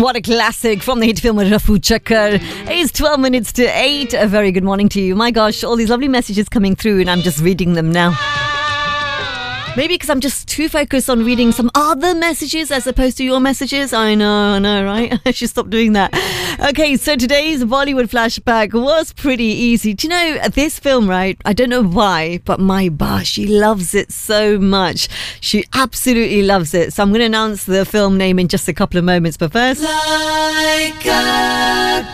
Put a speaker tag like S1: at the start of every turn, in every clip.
S1: What a classic from the hit film Rafu Chakkar. It's 12 minutes to 8. A very good morning to you. My gosh, all these lovely messages coming through and I'm just reading them now. Maybe because I'm just too focused on reading some other messages as opposed to your messages. I know, right? I should stop doing that. Okay, so today's Bollywood flashback was pretty easy. Do you know, this film, right? I don't know why, but my ba, she loves it so much. She absolutely loves it. So I'm going to announce the film name in just a couple of moments. But first... Like a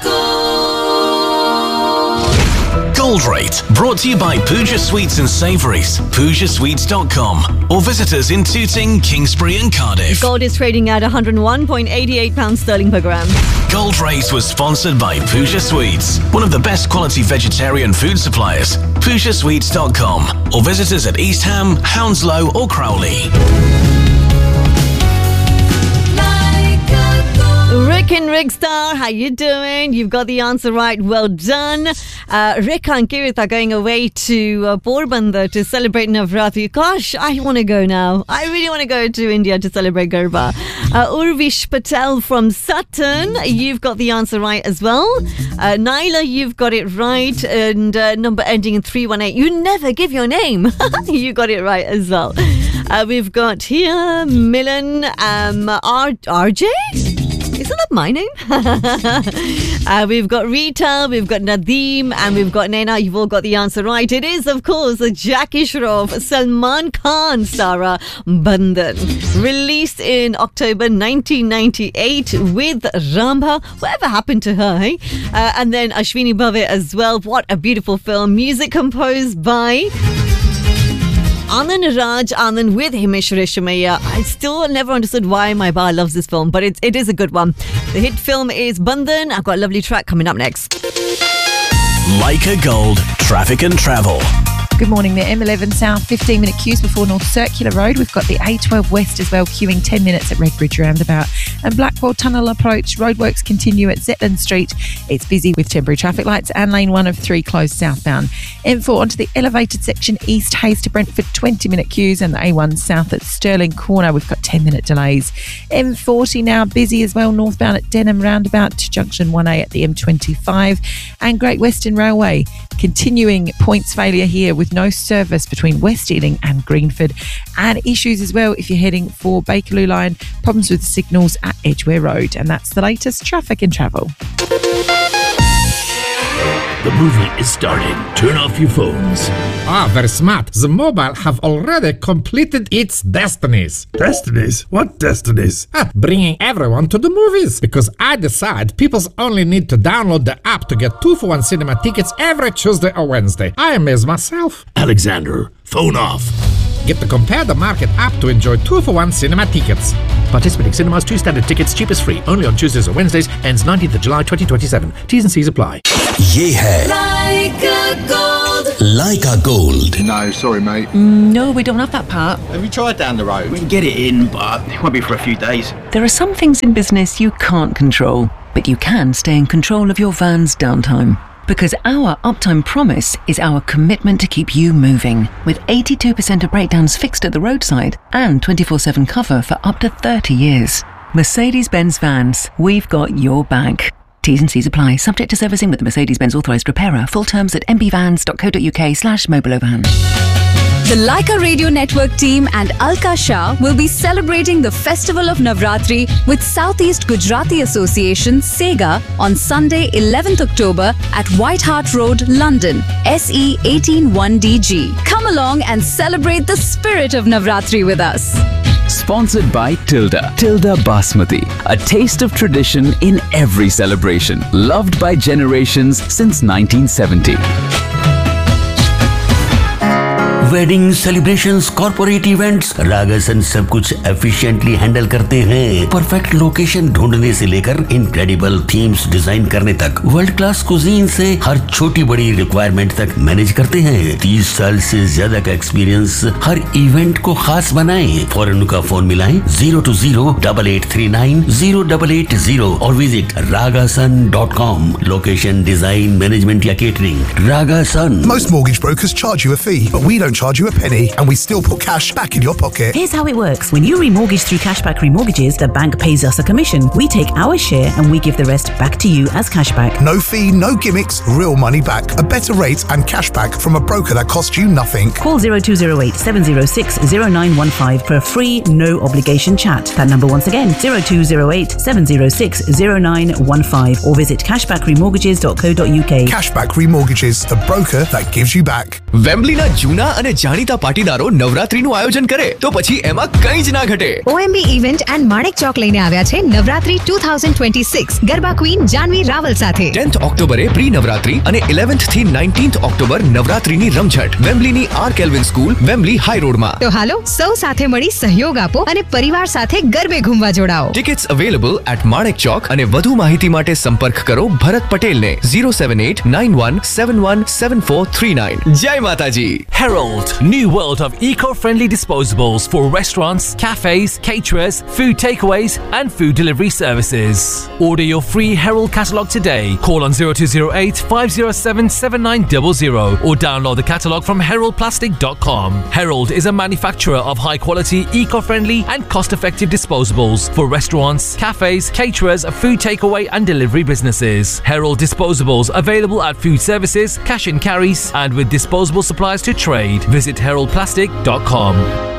S2: Gold Rate, brought to you by Pooja Sweets and Savouries, PoojaSweets.com, or visit us in Tooting, Kingsbury and Cardiff.
S1: Gold is trading at £101.88 sterling per gram.
S2: Gold Rate was sponsored by Pooja Sweets, one of the best quality vegetarian food suppliers. PoojaSweets.com, or visit us at East Ham, Hounslow or Crowley.
S1: Rick and Rickstar, how you doing? You've got the answer right. Well done. Rick and Kirith are going away to Porbandar to celebrate Navratri. Gosh, I want to go now. I really want to go to India to celebrate Garba. Urvish Patel from Sutton, you've got the answer right as well. Naila, you've got it right. And number ending in 318. You never give your name. You got it right as well. We've got here Milan, RJ? Isn't that my name? We've got Rita, we've got Nadeem, and we've got Naina. You've all got the answer right. It is, of course, Jackie Shroff, Salman Khan, Sara Bandhan. Released in October 1998 with Rambha. Whatever happened to her, hey? And then Ashwini Bhave as well. What a beautiful film. Music composed by... Anand Raj Anand with Himesh Reshamaiya. I still never understood why my ba loves this film, but it is a good one. The hit film is Bandhan. I've got a lovely track coming up next.
S2: Leica Gold, traffic and travel.
S3: Good morning. The M11 South, 15-minute queues before North Circular Road. We've got the A12 West as well, queuing 10 minutes at Redbridge Roundabout. And Blackwell Tunnel approach, roadworks continue at Zetland Street. It's busy with temporary traffic lights and lane 1 of 3 closed southbound. M4 onto the elevated section East Hayes to Brentford, 20-minute queues, and the A1 South at Stirling Corner. We've got 10-minute delays. M40 now busy as well, northbound at Denham Roundabout to Junction 1A at the M25. And Great Western Railway continuing points failure here with no service between West Ealing and Greenford, and issues as well if you're heading for Bakerloo Line, problems with the signals at Edgware Road. And that's the latest traffic and travel.
S4: The movie is starting. Turn off your phones.
S5: Very smart. The mobile have already completed its destinies.
S4: Destinies? What destinies?
S5: Bringing everyone to the movies. Because I decide people only need to download the app to get 2-for-1 cinema tickets every Tuesday or Wednesday. I amaze myself.
S4: Alexander, phone off.
S5: Get the Compare the Market app to enjoy 2-for-1 cinema tickets.
S4: Participating cinemas, 2 standard tickets, cheapest free. Only on Tuesdays or Wednesdays. Ends 19th of July 2027. T's and C's apply.
S2: Ye hai
S1: Leica Gold.
S2: Leica Gold.
S6: No, sorry, mate.
S3: No, we don't have that part.
S6: Have you tried down the road?
S7: We can get it in, but it won't be for a few days.
S8: There are some things in business you can't control, but you can stay in control of your van's downtime. Because our uptime promise is our commitment to keep you moving, with 82% of breakdowns fixed at the roadside and 24/7 cover for up to 30 years. Mercedes-Benz Vans, we've got your back. T's and C's apply, subject to servicing with the Mercedes-Benz authorised repairer. Full terms at mbvans.co.uk/mobilovan.
S9: The Leica Radio Network team and Alka Shah will be celebrating the Festival of Navratri with Southeast Gujarati Association, SEGA, on Sunday, 11th October at White Hart Road, London, SE 181DG. Come along and celebrate the spirit of Navratri with us.
S10: Sponsored by Tilda Basmati, a taste of tradition in every celebration, loved by generations since 1970.
S11: Wedding celebrations, corporate events, रागासन सब कुछ efficiently handle करते हैं। Perfect location ढूंढने से लेकर incredible themes design करने तक, world class cuisine से हर छोटी बड़ी रिक्वायरमेंट तक मैनेज करते हैं। 30 साल से ज्यादा का एक्सपीरियंस हर इवेंट को खास बनाए। फौरन उनका फोन मिलाएं 020-8839-0880 और visit ragasun.com। Location, design, management या catering, रागासन।
S12: Most mortgage brokers charge you a fee, but we don't charge you a penny, and we still put cash back in your pocket.
S13: Here's how it works. When you remortgage through Cashback Remortgages, the bank pays us a commission. We take our share and we give the rest back to you as cashback.
S12: No fee, no gimmicks, real money back. A better rate and cashback from a broker that costs you nothing.
S13: Call 0208 706 0915 for a free, no obligation chat. That number once again, 0208 706 0915, or visit cashbackremortgages.co.uk.
S12: Cashback Remortgages, the broker that gives you back.
S14: વેમ્બલીના જૂના અને જાણીતા પાટીદારો નવરાત્રીનું આયોજન કરે તો પછી એમાં કંઈ જ ના ઘટે.
S15: OMB event and Manek Chowk લઈને આવ્યા છે નવરાત્રી 2026 ગરબા ક્વીન જાનવી રાવલ સાથે.
S14: 10th ઓક્ટોબરે પ્રી નવરાત્રી અને 11th થી 19th ઓક્ટોબર નવરાત્રીની રમઝટ વેમ્બલીની R kelvin school Wembley high રોડમાં.
S15: તો હાલો સૌ સાથે મળી સહયોગ આપો અને પરિવાર સાથે ગરબે ઘૂમવા જોડાઓ.
S14: Tickets available at Manek Chowk અને વધુ માહિતી માટે સંપર્ક કરો ભરત પટેલને 07891717439. જય માતાજી.
S16: Herald, new world of eco-friendly disposables for restaurants, cafes, caterers, food takeaways and food delivery services. Order your free Herald catalogue today. Call on 0208 507 7900 or download the catalogue from heraldplastic.com. Herald is a manufacturer of high-quality, eco-friendly and cost-effective disposables for restaurants, cafes, caterers, food takeaway and delivery businesses. Herald disposables available at food services, cash and carries and with disposable supplies to trade. Visit heraldplastic.com.